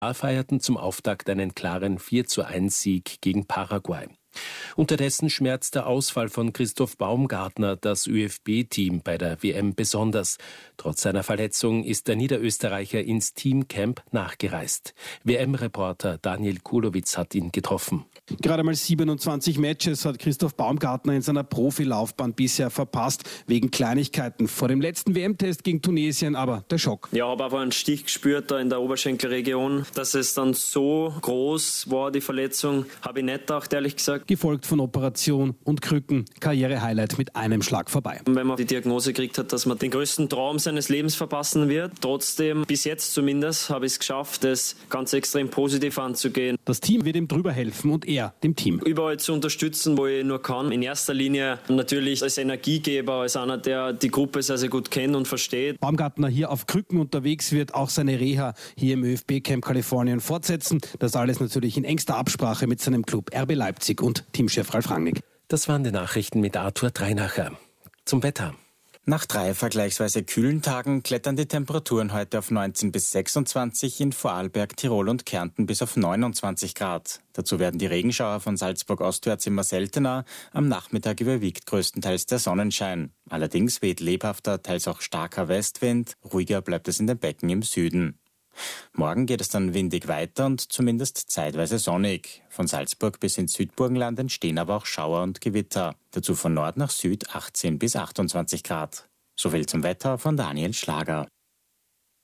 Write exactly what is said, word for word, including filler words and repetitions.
feierten zum Auftakt einen klaren vier zu eins Sieg gegen Paraguay. Unterdessen schmerzt der Ausfall von Christoph Baumgartner das ÖFB-Team bei der W M besonders. Trotz seiner Verletzung ist der Niederösterreicher ins Teamcamp nachgereist. W M-Reporter Daniel Kulowitz hat ihn getroffen. Gerade mal siebenundzwanzig Matches hat Christoph Baumgartner in seiner Profilaufbahn bisher verpasst, wegen Kleinigkeiten. Vor dem letzten W M-Test gegen Tunesien aber der Schock. Ja, habe aber einen Stich gespürt da in der Oberschenkelregion. Dass es dann so groß war, die Verletzung, habe ich nicht gedacht, ehrlich gesagt. Gefolgt von Operation und Krücken. Karriere-Highlight mit einem Schlag vorbei. Wenn man die Diagnose gekriegt hat, dass man den größten Traum seines Lebens verpassen wird, trotzdem, bis jetzt zumindest, habe ich es geschafft, das ganz extrem positiv anzugehen. Das Team wird ihm drüber helfen und er dem Team. Überall zu unterstützen, wo ich nur kann. In erster Linie natürlich als Energiegeber, als einer, der die Gruppe sehr, sehr gut kennt und versteht. Baumgartner hier auf Krücken unterwegs, wird auch seine Reha hier im ÖFB-Camp Kalifornien fortsetzen. Das alles natürlich in engster Absprache mit seinem Club R B Leipzig und Teamchef Ralf Rangnick. Das waren die Nachrichten mit Arthur Dreinacher. Zum Wetter. Nach drei vergleichsweise kühlen Tagen klettern die Temperaturen heute auf neunzehn bis sechsundzwanzig, in Vorarlberg, Tirol und Kärnten bis auf neunundzwanzig Grad. Dazu werden die Regenschauer von Salzburg ostwärts immer seltener. Am Nachmittag überwiegt größtenteils der Sonnenschein. Allerdings weht lebhafter, teils auch starker Westwind. Ruhiger bleibt es in den Becken im Süden. Morgen geht es dann windig weiter und zumindest zeitweise sonnig. Von Salzburg bis ins Südburgenland entstehen aber auch Schauer und Gewitter. Dazu von Nord nach Süd achtzehn bis achtundzwanzig Grad. Soviel zum Wetter von Daniel Schlager.